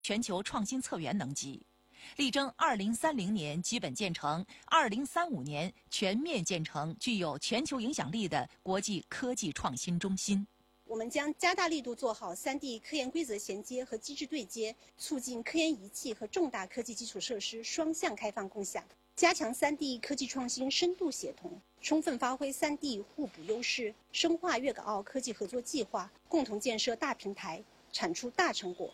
全球创新策源能级，力争2030年基本建成，2035年全面建成具有全球影响力的国际科技创新中心。 我们将加大力度做好3D 科研规则衔接和机制对接，促进科研仪器和重大科技基础设施双向开放共享，加强3D 科技创新深度协同，充分发挥3D 互补优势，深化粤港澳科技合作计划，共同建设大平台，产出大成果。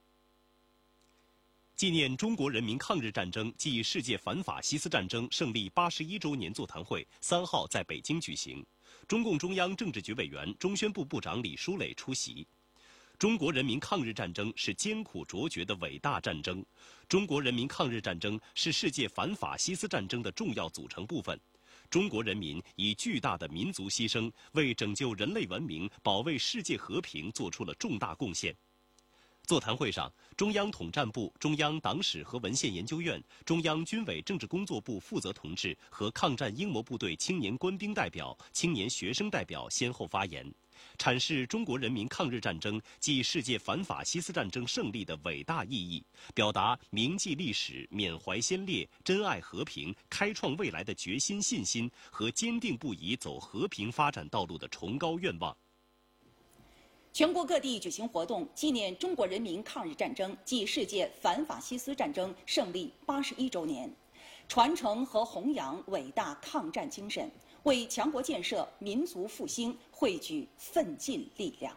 纪念中国人民抗日战争暨世界反法西斯战争胜利81周年座谈会3号在北京举行，中共中央政治局委员、中宣部部长李书磊出席。中国人民抗日战争是艰苦卓绝的伟大战争，中国人民抗日战争是世界反法西斯战争的重要组成部分。中国人民以巨大的民族牺牲，为拯救人类文明、保卫世界和平做出了重大贡献。座谈会上，中央统战部、中央党史和文献研究院、中央军委政治工作部负责同志和抗战英模部队青年官兵代表、青年学生代表先后发言，阐释中国人民抗日战争暨世界反法西斯战争胜利的伟大意义，表达铭记历史、缅怀先烈、珍爱和平、开创未来的决心、信心和坚定不移走和平发展道路的崇高愿望。 全国各地举行活动，纪念中国人民抗日战争暨世界反法西斯战争胜利81周年，传承和弘扬伟大抗战精神，为强国建设、民族复兴汇聚奋进力量。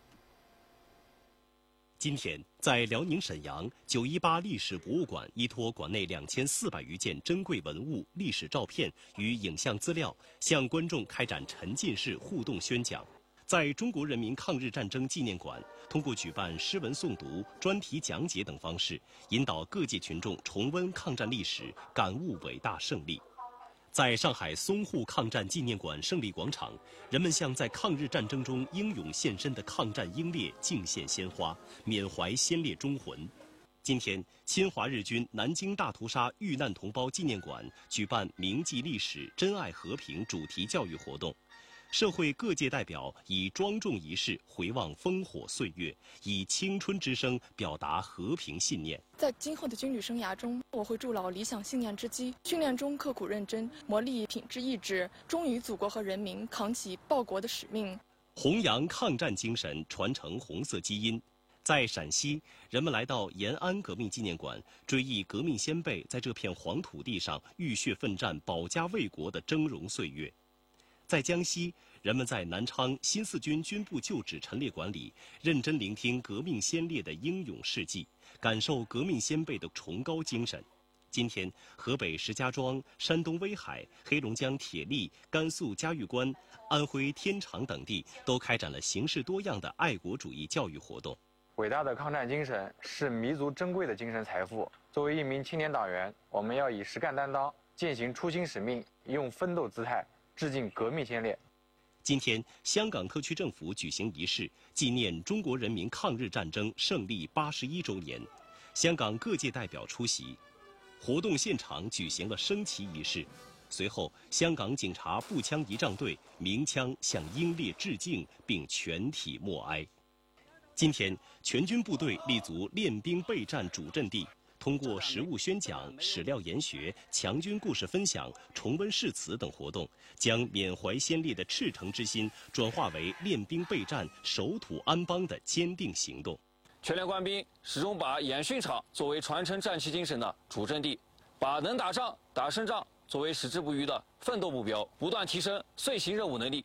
今天，在辽宁沈阳918历史博物馆，依托馆内2400余件珍贵文物、历史照片与影像资料，向观众开展沉浸式互动宣讲。在中国人民抗日战争纪念馆，通过举办诗文诵读、专题讲解等方式，引导各界群众重温抗战历史，感悟伟大胜利。在上海淞沪抗战纪念馆胜利广场，人们向在抗日战争中英勇献身的抗战英烈敬献鲜花，缅怀先烈忠魂。今天，侵华日军南京大屠杀遇难同胞纪念馆举办铭记历史、珍爱和平主题教育活动。社会各界代表以庄重仪式回望烽火岁月，以青春之声表达和平信念。 在今后的军旅生涯中，我会筑牢理想信念之基，训练中刻苦认真，磨砺品质意志，忠于祖国和人民，扛起报国的使命， 弘扬抗战精神，传承红色基因。在陕西，人们来到延安革命纪念馆，追忆革命先辈在这片黄土地上浴血奋战、保家卫国的峥嵘岁月。在江西，人们在南昌新四军军部旧址陈列馆里，认真聆听革命先烈的英勇事迹，感受革命先辈的崇高精神。今天，河北石家庄、山东威海、黑龙江铁力、甘肃嘉峪关、安徽天长等地都开展了形式多样的爱国主义教育活动。 伟大的抗战精神是弥足珍贵的精神财富。作为一名青年党员，我们要以实干担当，践行初心使命，用奋斗姿态致敬革命先烈。 今天，香港特区政府举行仪式，纪念中国人民抗日战争胜利81周年。香港各界代表出席，活动现场举行了升旗仪式。随后，香港警察步枪仪仗队鸣枪向英烈致敬，并全体默哀。今天，全军部队立足练兵备战主阵地，通过实物宣讲、史料研学、强军故事分享、重温誓词等活动，将缅怀先烈的赤诚之心转化为练兵备战、守土安邦的坚定行动。 全连官兵始终把演训场作为传承战旗精神的主阵地，把能打仗、打胜仗作为矢志不渝的奋斗目标，不断提升遂行任务能力。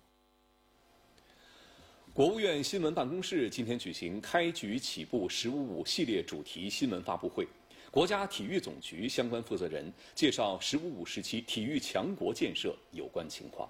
国务院新闻办公室今天举行开局起步“15·5”系列主题新闻发布会，国家体育总局相关负责人介绍“15·5”时期体育强国建设有关情况。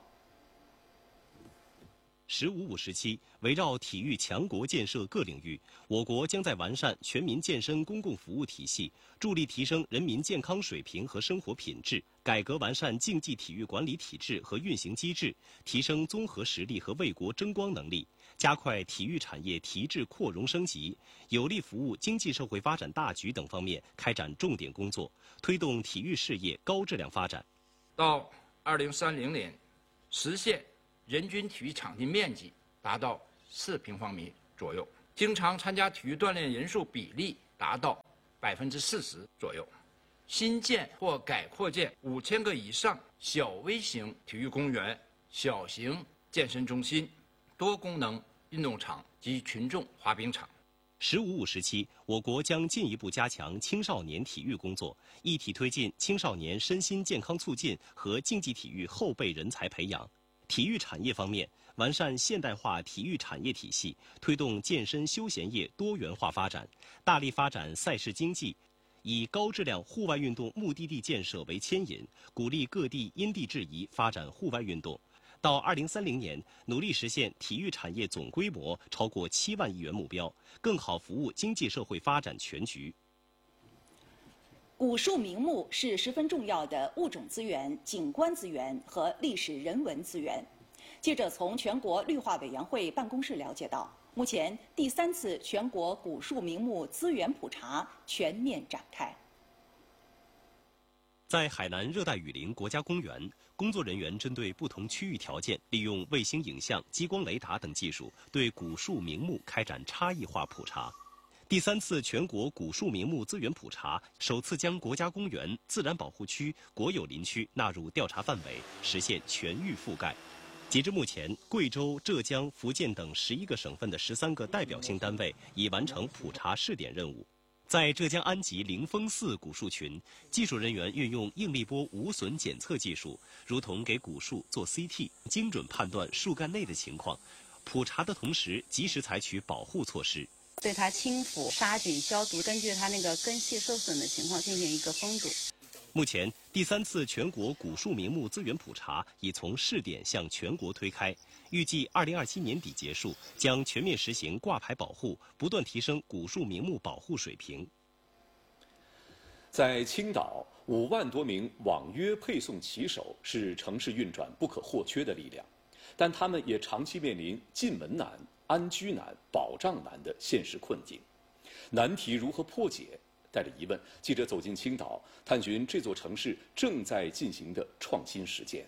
15·5时期，围绕体育强国建设各领域，我国将在完善全民健身公共服务体系，助力提升人民健康水平和生活品质，改革完善竞技体育管理体制和运行机制，提升综合实力和为国争光能力，加快体育产业提质扩容升级，有力服务经济社会发展大局等方面开展重点工作，推动体育事业高质量发展。 到2030年，实现人均体育场地面积达到4平方米左右，经常参加体育锻炼人数比例达到40%左右。新建或改扩建5000个以上小微型体育公园、小型健身中心、多功能运动场及群众滑冰场。 “15+5”时期，我国将进一步加强青少年体育工作，一体推进青少年身心健康促进和竞技体育后备人才培养。体育产业方面，完善现代化体育产业体系，推动健身休闲业多元化发展，大力发展赛事经济，以高质量户外运动目的地建设为牵引，鼓励各地因地制宜发展户外运动。到2030年，努力实现体育产业总规模超过7万亿元目标，更好服务经济社会发展全局。 古树名木是十分重要的物种资源、景观资源和历史人文资源。记者从全国绿化委员会办公室了解到，目前第3次全国古树名木资源普查全面展开。 在海南热带雨林国家公园，工作人员针对不同区域条件，利用卫星影像、激光雷达等技术，对古树名木开展差异化普查。第3次全国古树名木资源普查首次将国家公园、自然保护区、国有林区纳入调查范围，实现全域覆盖。截至目前，贵州、浙江、福建等11个省份的13个代表性单位已完成普查试点任务。在浙江安吉灵峰寺古树群，技术人员运用应力波无损检测技术，如同给古树做 CT， 精准判断树干内的情况。普查的同时，及时采取保护措施， 对它清腐、杀菌、消毒，根据它那个根系受损的情况进行一个封堵。 目前，第3次全国古树名木资源普查已从试点向全国推开，预计2027年底结束，将全面实行挂牌保护，不断提升古树名木保护水平。 在青岛，5万多名网约配送骑手是城市运转不可或缺的力量，但他们也长期面临进门难、安居难、保障难的现实困境。难题如何破解？带着疑问，记者走进青岛，探寻这座城市正在进行的创新实践。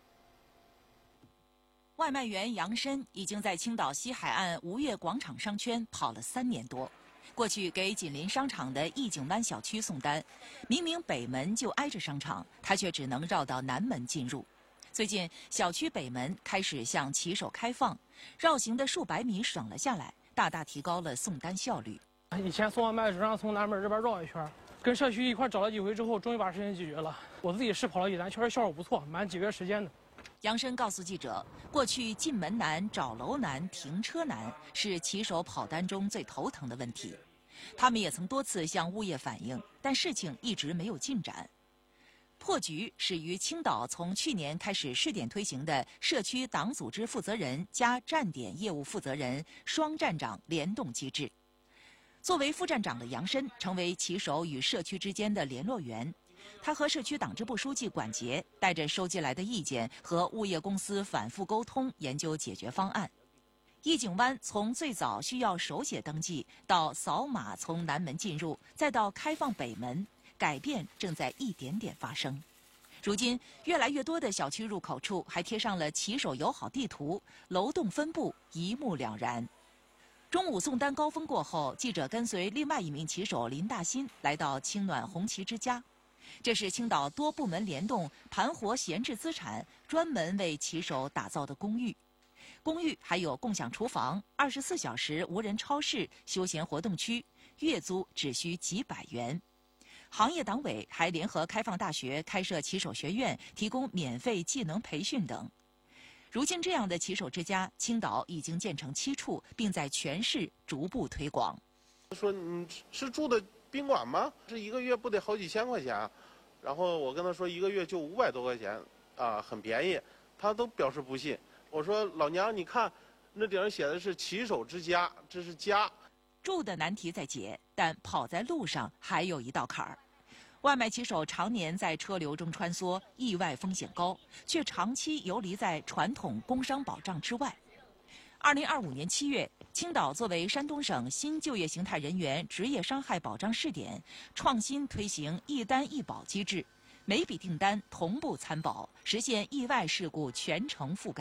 外卖员杨申已经在青岛西海岸吴越广场商圈跑了3年多。过去给紧邻商场的义景湾小区送单，明明北门就挨着商场，他却只能绕到南门进入。最近，小区北门开始向骑手开放，绕行的数百米省了下来，大大提高了送单效率。 以前送外卖只让从南门这边绕一圈，跟社区一块找了几回之后，终于把事情解决了。我自己试跑了一单，确实效果不错，满几个月时间的。 杨申告诉记者，过去进门难、找楼难、停车难是骑手跑单中最头疼的问题。他们也曾多次向物业反映，但事情一直没有进展。破局始于青岛从去年开始试点推行的社区党组织负责人加站点业务负责人双站长联动机制。作为副站长的杨申成为骑手与社区之间的联络员，他和社区党支部书记管杰带着收集来的意见和物业公司反复沟通，研究解决方案。义景湾从最早需要手写登记，到扫码从南门进入，再到开放北门，改变正在一点点发生。如今，越来越多的小区入口处还贴上了骑手友好地图，楼栋分布一目了然。中午送单高峰过后，记者跟随另外一名骑手林大新来到青暖红旗之家。这是青岛多部门联动盘活闲置资产，专门为骑手打造的公寓。公寓还有共享厨房、24小时无人超市、休闲活动区，月租只需几百元。行业党委还联合开放大学开设骑手学院，提供免费技能培训等。如今，这样的骑手之家，青岛已经建成7处，并在全市逐步推广。 说你是住的宾馆吗？这一个月不得好几千块钱？然后我跟他说一个月就500多块钱，啊，很便宜。他都表示不信。我说老娘，你看那顶上写的是骑手之家，这是家。 住的难题在解，但跑在路上还有一道坎儿。外卖骑手常年在车流中穿梭，意外风险高，却长期游离在传统工伤保障之外。2025年7月，青岛作为山东省新就业形态人员职业伤害保障试点，创新推行一单一保机制，每笔订单同步参保，实现意外事故全程覆盖。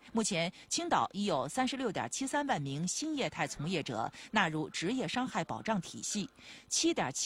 目前，青岛已有36.73万名新业态从业者纳入职业伤害保障体系，7.7